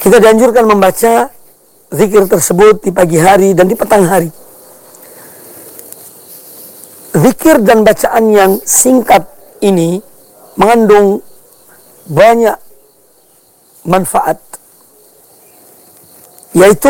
Kita dianjurkan membaca zikir tersebut di pagi hari dan di petang hari. Zikir dan bacaan yang singkat ini mengandung banyak manfaat, yaitu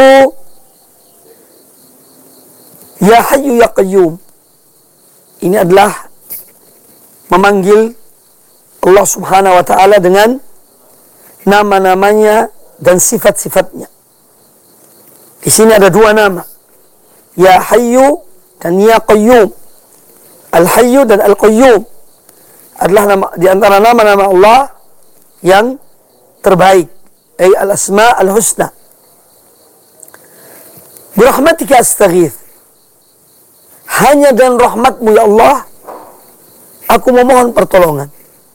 Ya Hayyu Ya Qayyum. Ini adalah memanggil Allah Subhanahu wa ta'ala dengan nama-namanya dan sifat-sifatnya. Di sini ada dua nama, Ya Hayyu dan Ya Qayyum. Al-Hayyu dan Al-Qayyum adalah nama, di antara nama-nama Allah yang terbaik, ay al-asma al-husna. Birahmatika astaghith. Hanya dengan rahmatmu ya Allah aku memohon pertolongan.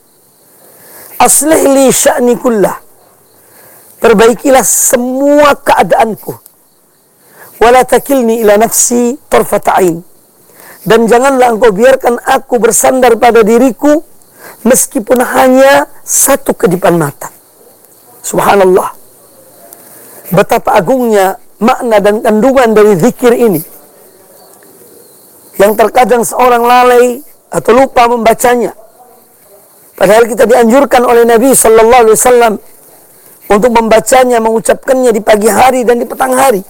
Aslih li sya'ni kullah. Perbaikilah semua keadaanku. Wala takilni ila nafsi tarfata ain. Dan janganlah engkau biarkan aku bersandar pada diriku meskipun hanya satu kedipan mata. Subhanallah. Betapa agungnya makna dan kandungan dari zikir ini, yang terkadang seorang lalai atau lupa membacanya. Padahal kita dianjurkan oleh Nabi Sallallahu Alaihi Wasallam untuk membacanya, mengucapkannya di pagi hari dan di petang hari.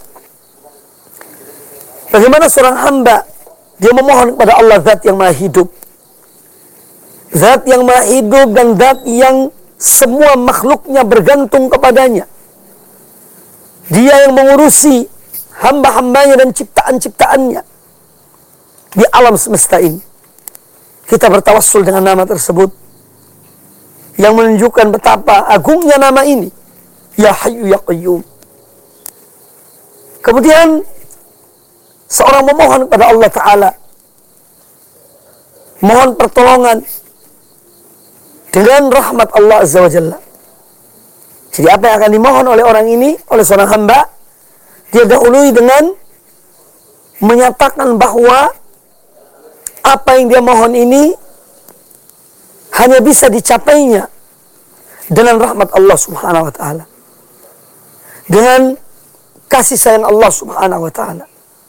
Bagaimana seorang hamba dia memohon kepada Allah, Zat yang Maha Hidup, Zat yang Maha Hidup dan Zat yang semua makhluknya bergantung kepadanya. Dia yang mengurusi hamba-hambanya dan ciptaan-ciptaannya di alam semesta ini. Kita bertawassul dengan nama tersebut yang menunjukkan betapa agungnya nama ini, Ya Hayyu Ya Qayyum. Kemudian seorang memohon kepada Allah Ta'ala, mohon pertolongan dengan rahmat Allah Azza wa Jalla. Jadi apa yang akan dimohon oleh orang ini, oleh seorang hamba, dia dahului dengan menyatakan bahwa apa yang dia mohon ini hanya bisa dicapainya dengan rahmat Allah Subhanahu wa ta'ala, dengan kasih sayang Allah Subhanahu wa ta'ala.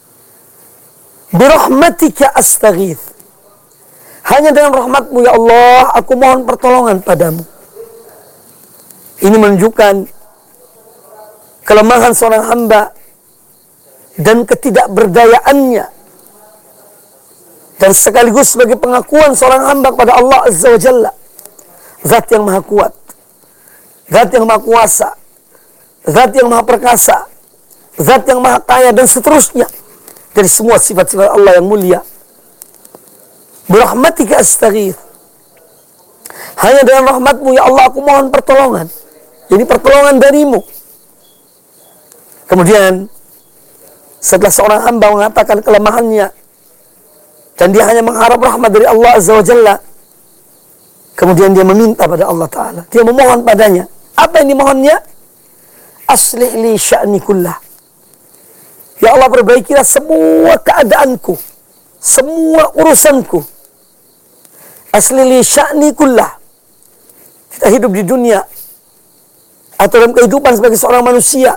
Birahmatika astaghith. Hanya dengan rahmatmu ya Allah aku mohon pertolongan padamu. Ini menunjukkan kelemahan seorang hamba dan ketidakberdayaannya, dan sekaligus sebagai pengakuan seorang hamba kepada Allah Azza wa Jalla, Zat yang Maha Kuat, Zat yang Maha Kuasa, Zat yang Maha Perkasa, Zat yang Maha Kaya, dan seterusnya dari semua sifat-sifat Allah yang mulia. Birahmatika astaghith. Hanya dengan rahmatmu ya Allah aku mohon pertolongan. Jadi pertolongan darimu. Kemudian setelah seorang hamba mengatakan kelemahannya dan dia hanya mengharap rahmat dari Allah Azza wa Jalla, kemudian dia meminta pada Allah Ta'ala, dia memohon padanya. Apa yang dimohonnya? Aslih li sya'ni kullah. Ya Allah perbaikilah semua keadaanku, semua urusanku. Aslih li sya'ni kullah. Kita hidup di dunia atau dalam kehidupan sebagai seorang manusia,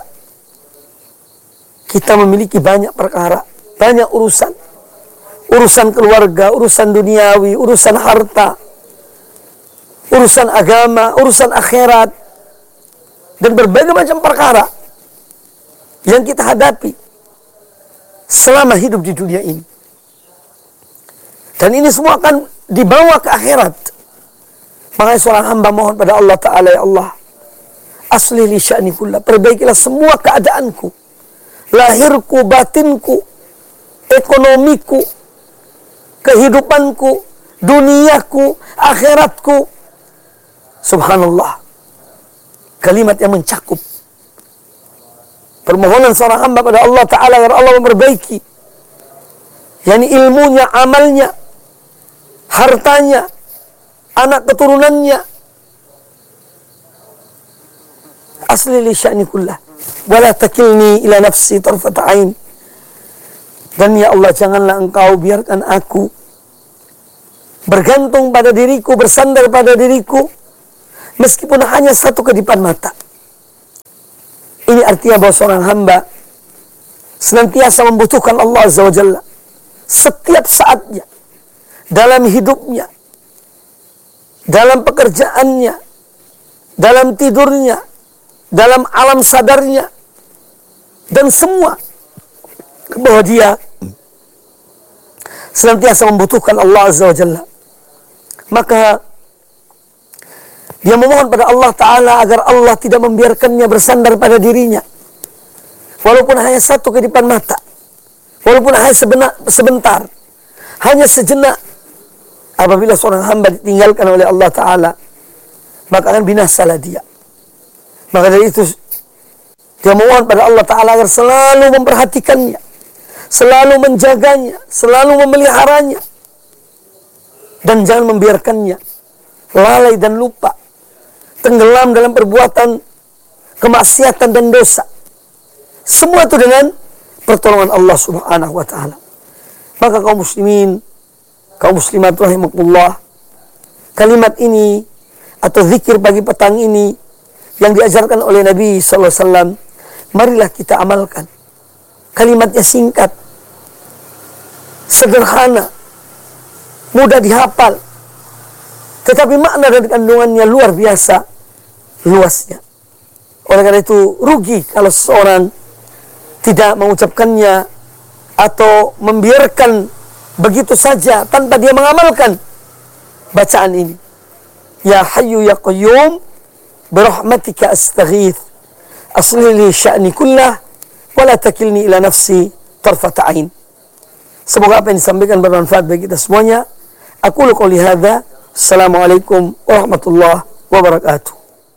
kita memiliki banyak perkara, banyak urusan. Urusan keluarga, urusan duniawi, urusan harta, urusan agama, urusan akhirat, dan berbagai macam perkara yang kita hadapi selama hidup di dunia ini. Dan ini semua akan dibawa ke akhirat. Makanya seorang hamba mohon pada Allah Ta'ala, ya Allah, aslih li sya'ni kullah. Perbaikilah semua keadaanku, lahirku, batinku, ekonomiku, kehidupanku, duniaku, akhiratku. Subhanallah. Kalimat yang mencakup permohonan seorang hamba pada Allah Ta'ala agar Allah memperbaiki, yakni ilmunya, amalnya, hartanya, anak keturunannya. Asli li sya'ni kullah. Wala takilni ila nafsi tarfata ain. Dan ya Allah janganlah engkau biarkan aku bergantung pada diriku, bersandar pada diriku meskipun hanya satu kedipan mata. artinya bahwa seorang hamba senantiasa membutuhkan Allah Azza wa Jalla setiap saatnya, dalam hidupnya, dalam pekerjaannya, dalam tidurnya, dalam alam sadarnya, dan semua, bahwa dia senantiasa membutuhkan Allah Azza wa Jalla. Maka dia memohon pada Allah Ta'ala agar Allah tidak membiarkannya bersandar pada dirinya, walaupun hanya satu kedipan mata, walaupun hanya sebentar, hanya sejenak. Apabila seorang hamba ditinggalkan oleh Allah Ta'ala, maka akan binasalah dia. Maka dari itu dia memohon pada Allah Ta'ala agar selalu memperhatikannya, selalu menjaganya, selalu memeliharanya, dan jangan membiarkannya lalai dan lupa, tenggelam dalam perbuatan kemaksiatan dan dosa. Semua itu dengan pertolongan Allah Subhanahu wa Ta'ala. Maka kaum muslimin, kaum muslimat rahimakumullah, kalimat ini atau zikir pagi petang ini yang diajarkan oleh Nabi sallallahu alaihi wasallam, marilah kita amalkan. Kalimatnya singkat, sederhana, mudah dihafal, tetapi makna dan kandungannya luar biasa luasnya. Oleh karena itu rugi kalau seseorang tidak mengucapkannya atau membiarkan begitu saja tanpa dia mengamalkan bacaan ini. Ya Hayyu ya Qayyum birahmatika astaghith aslih li sya'ni kullah wa la takilni ila nafsi tarfata ain. Semoga apa yang disampaikan bermanfaat bagi kita semuanya. Aku qouli hadza. Assalamualaikum warahmatullahi wabarakatuh.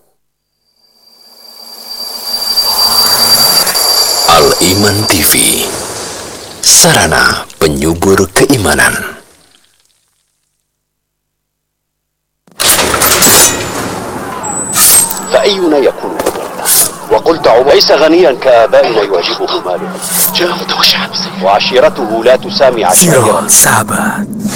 Al-Iman TV, sarana penyubur keimanan. فأينا يكون وقلت ليس غنيا كآبائنا يعجبه ماله وعشيرته لا تسامي عشائره. Sahabat,